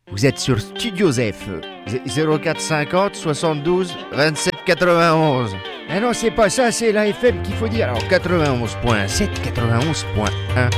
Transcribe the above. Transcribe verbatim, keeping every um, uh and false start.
Vous êtes sur Studio Zef, zéro quatre cinquante soixante-douze vingt-sept quatre-vingt-onze. Ah non, c'est pas ça, c'est la F M qu'il faut dire. Alors quatre-vingt-onze point sept, quatre-vingt-onze point un.